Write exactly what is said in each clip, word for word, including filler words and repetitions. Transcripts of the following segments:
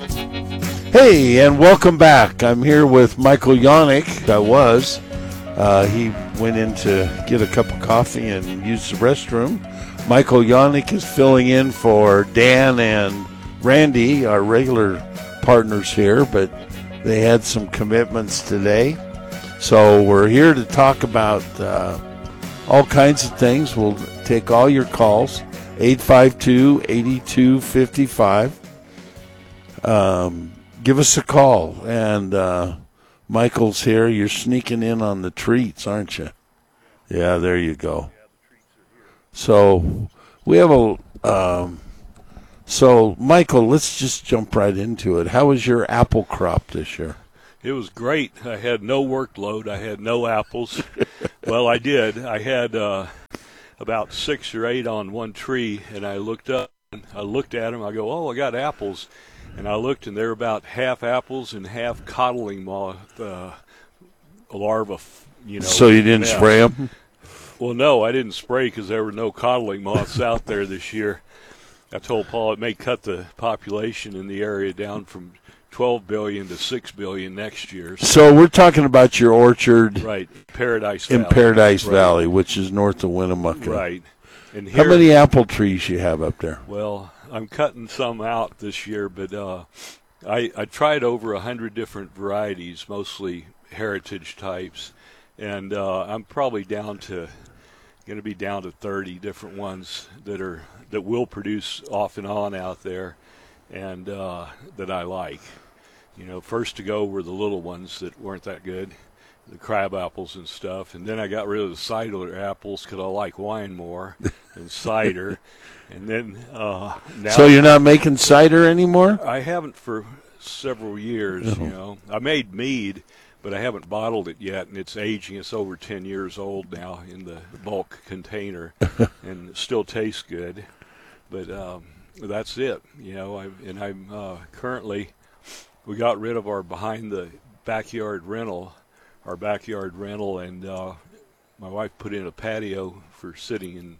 Hey, and welcome back. I'm here with Michael Yannick. I was. Uh, he went in to get a cup of coffee and use the restroom. Michael Yannick is filling in for Dan and Randy, our regular partners here, but they had some commitments today. So we're here to talk about uh, all kinds of things. We'll take all your calls, eight five two, eight two five five. Um, give us a call. And uh, Michael's here. You're sneaking in on the treats, aren't you? Yeah, there you go. So we have a um, so Michael, let's just jump right into it. How was your apple crop this year? It was great. I had no workload. I had no apples. Well, I did. I had uh, about six or eight on one tree, and I looked up. I looked at them. I go, oh, I got apples. And I looked, and they're about half apples and half codling moth uh, larva. You know. So you didn't yeah. spray them? Well, no, I didn't spray because there were no codling moths out there this year. I told Paul it may cut the population in the area down from twelve billion to six billion next year. So, so we're talking about your orchard, right, Paradise in Valley. Paradise right. Valley, which is north of Winnemucca. Right. And here, how many apple trees you have up there? Well, I'm cutting some out this year, but uh, I, I tried over a hundred different varieties, mostly heritage types, and uh, I'm probably down to going to be down to thirty different ones that are that will produce off and on out there, and uh, that I like. You know, first to go were the little ones that weren't that good, the crab apples and stuff, and then I got rid of the cider apples because I like wine more than cider. And then uh, now So you're not making cider anymore? I haven't for several years. Oh. You know, I made mead, but I haven't bottled it yet, and it's aging. It's over ten years old now in the bulk container, and it still tastes good. But um, that's it. You know, I, and I'm uh, currently we got rid of our behind the backyard rental. Our backyard rental, and uh, my wife put in a patio for sitting, and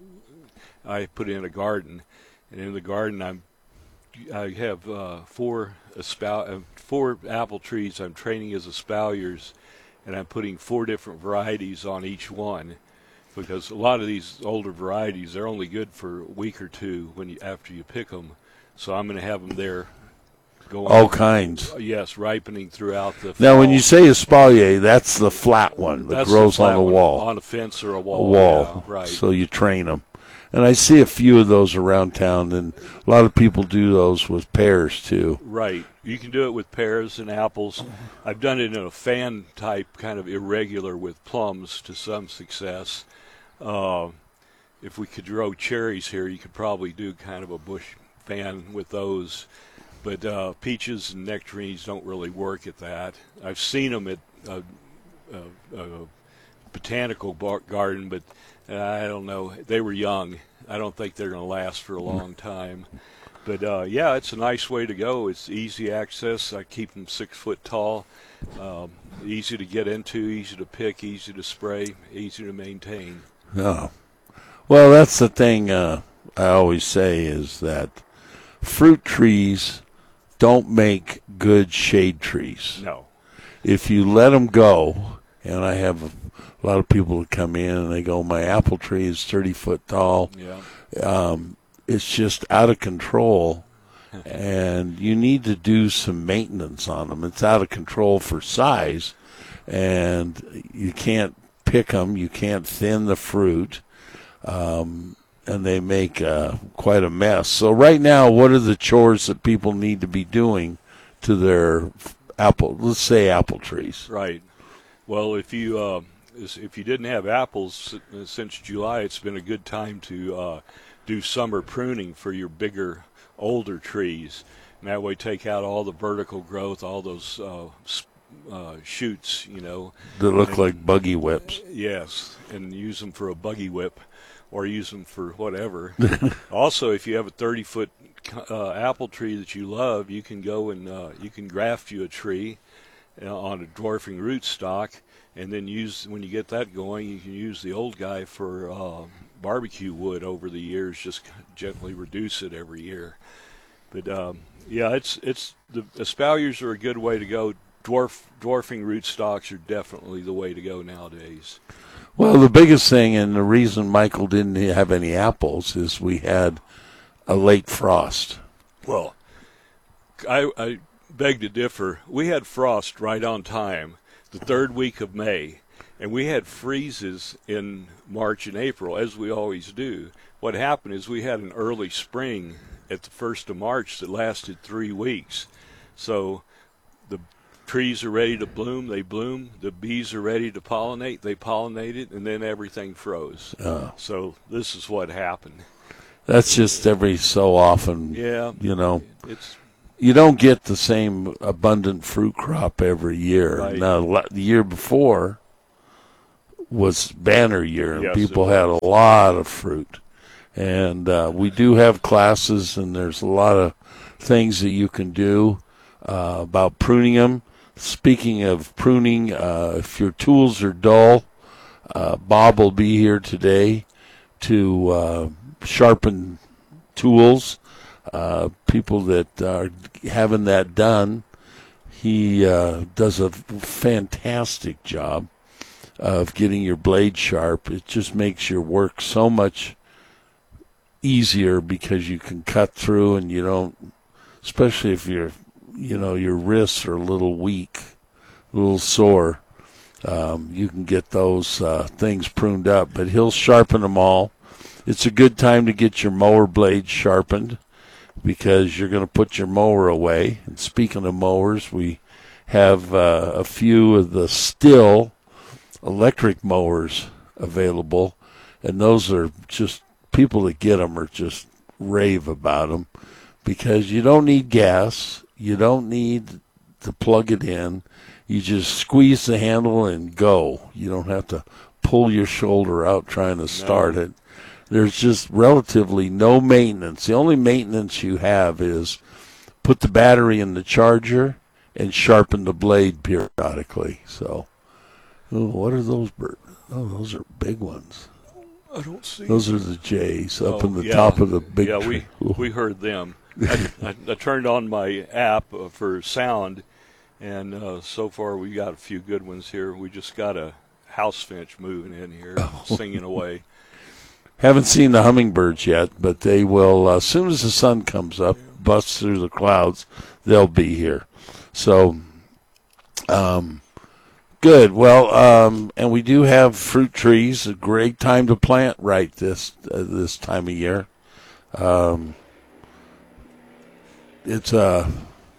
I put in a garden. And in the garden, I'm I have uh, four espal- uh, four apple trees I'm training as espaliers, and I'm putting four different varieties on each one, because a lot of these older varieties they're only good for a week or two when you after you pick them. So I'm going to have them there. Going, All kinds. Yes, ripening throughout the Now, fall. when you say espalier, that's the flat one that That's grows the on flat the one, wall. on a fence or a A wall. wall. Yeah, right. So you train them. And I see a few of those around town, and a lot of people do those with pears, too. Right. You can do it with pears and apples. I've done it in a fan type, kind of irregular with plums to some success. Uh, if we could grow cherries here, you could probably do kind of a bush fan with those. But uh, peaches and nectarines don't really work at that. I've seen them at a, a, a botanical bar- garden, but uh, I don't know. They were young. I don't think they're going to last for a long time. But, uh, yeah, it's a nice way to go. It's easy access. I keep them six foot tall, um, easy to get into, easy to pick, easy to spray, easy to maintain. Oh. Well, that's the thing uh, I always say is that fruit trees don't make good shade trees. No. If you let them go, and I have a lot of people that come in and they go, my apple tree is thirty foot tall. Yeah. Um, it's just out of control, and you need to do some maintenance on them. It's out of control for size, and you can't pick them. You can't thin the fruit. Um, and they make uh, quite a mess. So right now, what are the chores that people need to be doing to their apple, let's say apple trees? Right. Well, if you uh, if you didn't have apples since July, it's been a good time to uh, do summer pruning for your bigger, older trees. And that way take out all the vertical growth, all those uh, uh, shoots, you know. That look and, like buggy whips. Yes, and use them for a buggy whip. Or use them for whatever. Also, if you have a thirty-foot uh, apple tree that you love, you can go and uh, you can graft you a tree uh, on a dwarfing rootstock, and then use when you get that going, you can use the old guy for uh, barbecue wood over the years. Just gently reduce it every year. But um, Yeah, it's it's the espaliers are a good way to go. Dwarf dwarfing rootstocks are definitely the way to go nowadays. Well, the biggest thing and the reason Michael didn't have any apples is we had a late frost. Well, I, I beg to differ. We had frost right on time, the third week of May, and we had freezes in March and April, as we always do. What happened is we had an early spring at the first of March that lasted three weeks. So the trees are ready to bloom, they bloom. The bees are ready to pollinate, they pollinated, and then everything froze. Oh. So this is what happened. That's just every so often. Yeah, you know, it's you don't get the same abundant fruit crop every year. Right. Now, the year before was banner year, and Yes, people it had a lot of fruit. And uh, we do have classes, and there's a lot of things that you can do uh, about pruning them. Speaking of pruning, uh, if your tools are dull, uh, Bob will be here today to uh, sharpen tools. Uh, people that are having that done, he uh, does a fantastic job of getting your blade sharp. It just makes your work so much easier because you can cut through and you don't, especially if you're, you know, your wrists are a little weak, a little sore. Um, you can get those uh, things pruned up, but he'll sharpen them all. It's a good time to get your mower blade sharpened because you're going to put your mower away. And speaking of mowers, we have uh, a few of the Stihl electric mowers available, and those are just, people that get them are just rave about them because you don't need gas, you don't need to plug it in, you just squeeze the handle and go. You don't have to pull your shoulder out trying to start No. it. There's just relatively no maintenance. The only maintenance you have is put the battery in the charger and sharpen the blade periodically. So, oh, what are those birds? Oh, those are big ones. I don't see. Those are the jays up Oh, in the yeah. top of the big Yeah, tree. we we heard them. I, I, I turned on my app uh, for sound, and uh, so far we got a few good ones here. We just got a house finch moving in here, Oh. singing away. Haven't seen the hummingbirds yet, but they will, uh, as soon as the sun comes up, busts through the clouds, they'll be here. So, um, good. Well, um, and we do have fruit trees. A great time to plant right this uh, this time of year. Um, it's a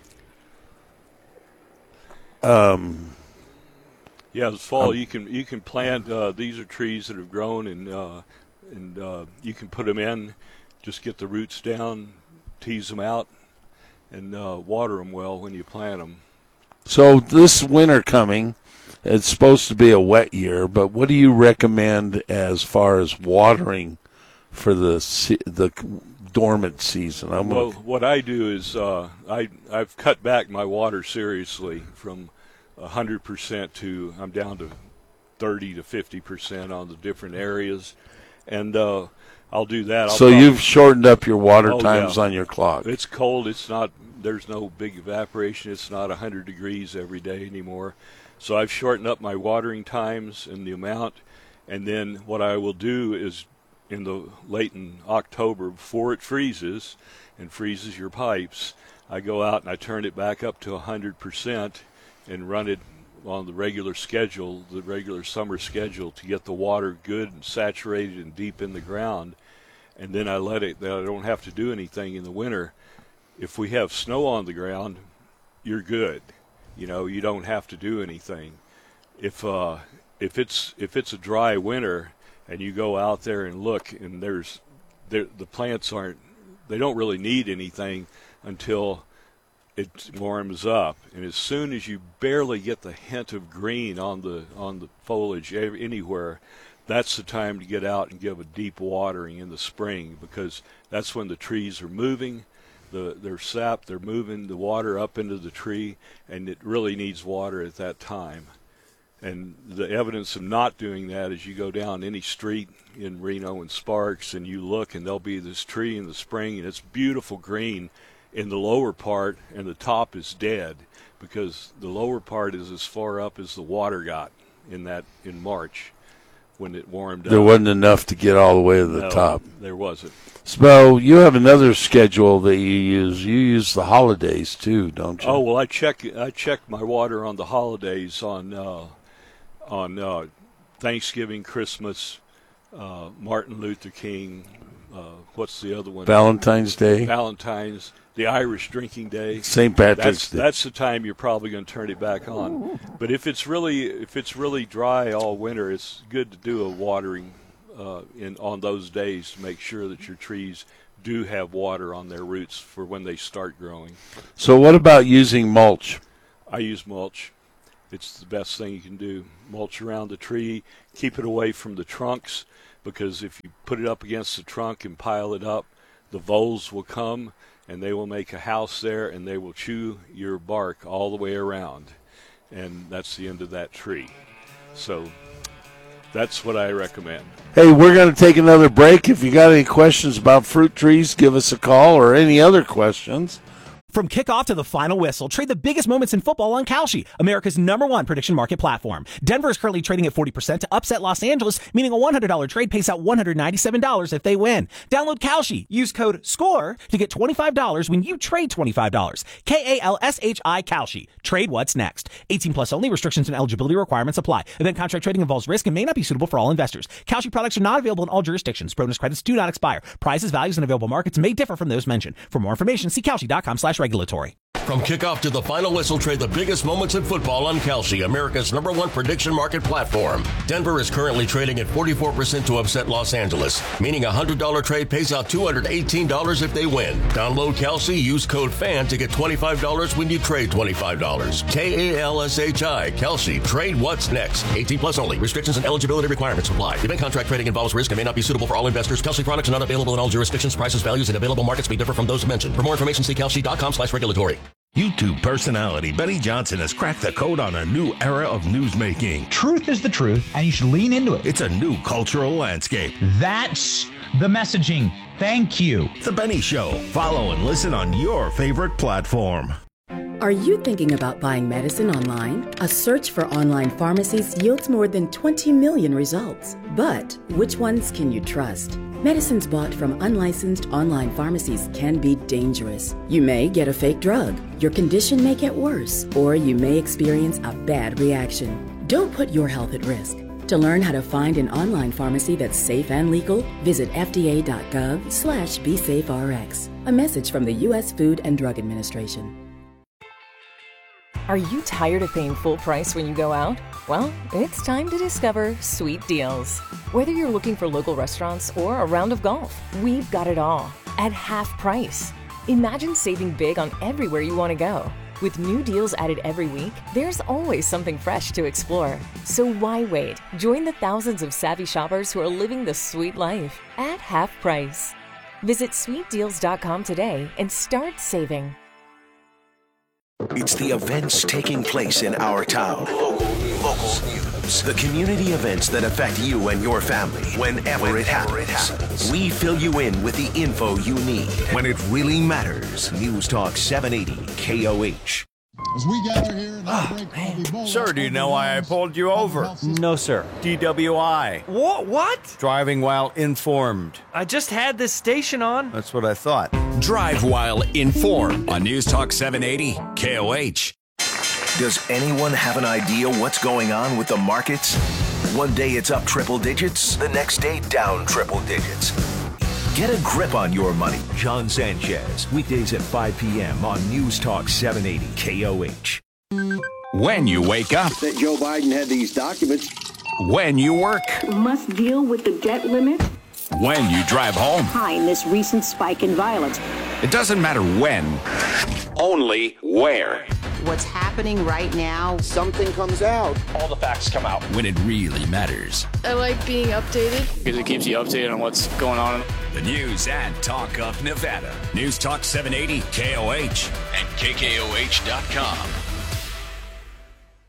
um, Yeah, this fall Um, you can you can plant. Uh, these are trees that have grown, and uh, and uh, you can put them in. Just get the roots down, tease them out, and uh, water them well when you plant them. So this winter coming, it's supposed to be a wet year, but what do you recommend as far as watering for the se- the dormant season? I'm Well, gonna, what I do is uh, I I've cut back my water seriously from one hundred percent to I'm down to thirty to fifty percent on the different areas, and uh, I'll do that. I'll so prob- you've shortened up your water Oh, times yeah. on your clock. It's cold. It's not. There's no big evaporation. It's not one hundred degrees every day anymore. So I've shortened up my watering times and the amount. And then what I will do is in the late in October, before it freezes and freezes your pipes, I go out and I turn it back up to one hundred percent and run it on the regular schedule, the regular summer schedule, to get the water good and saturated and deep in the ground. And then I let it, that I don't have to do anything in the winter. If we have snow on the ground, you're good. You know, you don't have to do anything. If uh, if it's if it's a dry winter and you go out there and look, and there's there, the plants aren't, they don't really need anything until it warms up. And as soon as you barely get the hint of green on the on the foliage anywhere, that's the time to get out and give a deep watering in the spring, because that's when the trees are moving, the their sap, they're moving the water up into the tree, and it really needs water at that time. And the evidence of not doing that is you go down any street in Reno and Sparks and you look, and there'll be this tree in the spring, and it's beautiful green, in the lower part, and the top is dead because the lower part is as far up as the water got in that in March when it warmed up. There wasn't enough to get all the way to the no, top. There wasn't. So you have another schedule that you use. You use the holidays too, don't you? Oh well, I check I check my water on the holidays on uh, on uh, Thanksgiving, Christmas, uh, Martin Luther King. Uh, what's the other one? Valentine's Day. Valentine's, the Irish drinking day. Saint Patrick's that's, Day. That's the time you're probably going to turn it back on. But if it's really if it's really dry all winter, it's good to do a watering uh, in on those days to make sure that your trees do have water on their roots for when they start growing. So what about using mulch? I use mulch. It's the best thing you can do. Mulch around the tree, keep it away from the trunks, because if you put it up against the trunk and pile it up, the voles will come and they will make a house there and they will chew your bark all the way around. And that's the end of that tree. So that's what I recommend. Hey, we're going to take another break. If you got any questions about fruit trees, give us a call, or any other questions. From kickoff to the final whistle, trade the biggest moments in football on Kalshi, America's number one prediction market platform. Denver is currently trading at forty percent to upset Los Angeles, meaning a one hundred dollars trade pays out one hundred ninety-seven dollars if they win. Download Kalshi. Use code SCORE to get twenty-five dollars when you trade twenty-five dollars. K A L S H I Kalshi. Trade what's next. eighteen plus only. Restrictions and eligibility requirements apply. Event contract trading involves risk and may not be suitable for all investors. Kalshi products are not available in all jurisdictions. Bonus credits do not expire. Prices, values, and available markets may differ from those mentioned. For more information, see Kalshi.com slash regulatory. From kickoff to the final whistle, trade the biggest moments in football on Kalshi, America's number one prediction market platform. Denver is currently trading at forty-four percent to upset Los Angeles, meaning a one hundred dollars trade pays out two hundred eighteen dollars if they win. Download Kalshi, use code FAN to get twenty-five dollars when you trade twenty-five dollars. K A L S H I, Kalshi. Trade what's next. eighteen plus only. Restrictions and eligibility requirements apply. Event contract trading involves risk and may not be suitable for all investors. Kalshi products are not available in all jurisdictions. Prices, values, and available markets may differ from those mentioned. For more information, see Kalshi.com slash regulatory. YouTube personality Benny Johnson has cracked the code on a new era of newsmaking. Truth is the truth, and you should lean into it. It's a new cultural landscape. That's the messaging. Thank you. The Benny Show. Follow and listen on your favorite platform. Are you thinking about buying medicine online? A search for online pharmacies yields more than twenty million results. But which ones can you trust? Medicines bought from unlicensed online pharmacies can be dangerous. You may get a fake drug, your condition may get worse, or you may experience a bad reaction. Don't put your health at risk. To learn how to find an online pharmacy that's safe and legal, visit F D A dot gov slash be safe R X. A message from the U S Food and Drug Administration. Are you tired of paying full price when you go out? Well, it's time to discover Sweet Deals. Whether you're looking for local restaurants or a round of golf, we've got it all at half price. Imagine saving big on everywhere you want to go. With new deals added every week, there's always something fresh to explore. So why wait? Join the thousands of savvy shoppers who are living the sweet life at half price. Visit sweet deals dot com today and start saving. It's the events taking place in our town. Local, local news. The community events that affect you and your family whenever, whenever it, happens. it happens. We fill you in with the info you need when it really matters. News Talk seven eighty K O H. As we gather here in our break, man. Sir, do you know why I pulled you over? No, sir. D W I. What? What? Driving while informed. I just had this station on. That's what I thought. Drive while informed on News Talk seven eighty K O H. Does anyone have an idea what's going on with the markets? One day it's up triple digits, the next day down triple digits. Get a grip on your money. John Sanchez, weekdays at five p.m. on News Talk seven eighty K O H. When you wake up. That Joe Biden had these documents. When you work. Must deal with the debt limit. When you drive home. Behind this recent spike in violence. It doesn't matter when, only where. What's happening right now, something comes out. All the facts come out. When it really matters. I like being updated. Because it keeps you updated on what's going on. The news and talk of Nevada. News Talk seven eighty K O H and K K O H dot com.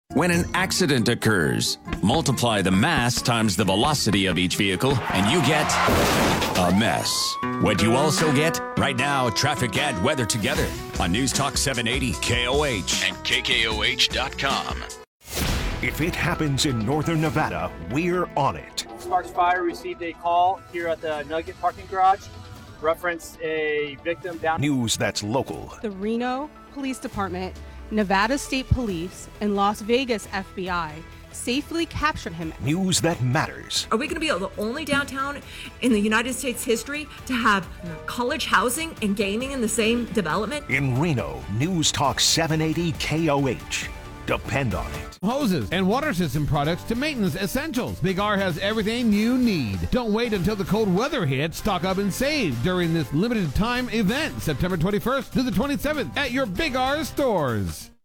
When an accident occurs, multiply the mass times the velocity of each vehicle, and you get a mess. What you also get? Right now, traffic and weather together on News Talk seven eighty K O H and K K O H dot com. If it happens in northern Nevada, we're on it. Sparks Fire received a call here at the Nugget parking garage. Referenced a victim down. News that's local. The Reno Police Department, Nevada State Police, and Las Vegas F B I safely captured him. News that matters. Are we going to be the only downtown in the United States history to have college housing and gaming in the same development? In Reno, News Talk seven eighty K O H. Depend on it. Hoses and water system products to maintenance essentials. Big R has everything you need. Don't wait until the cold weather hits. Stock up and save during this limited time event, September twenty-first to the twenty-seventh at your Big R stores.